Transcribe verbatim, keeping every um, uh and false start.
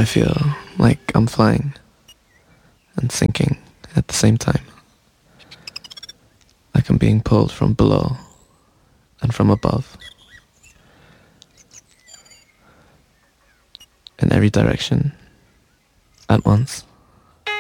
I feel like I'm flying and sinking at the same time. Like I'm being pulled from below and from above. In every direction at once.